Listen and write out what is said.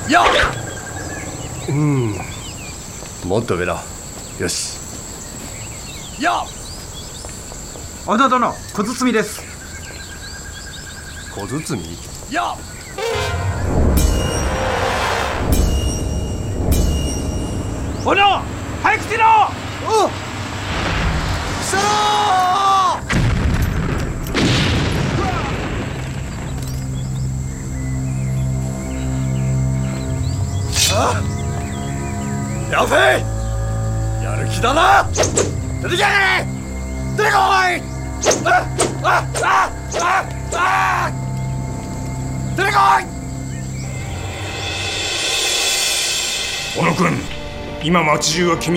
やっ、もっと上だ。よし。やっ、 織田殿、小包です。 小包。やっ、 小野、早くしろ。 おう、しゃろー。やべえ、やる気だな。出てきやがれ。出てこい。出てこい。 小野君、今町中は君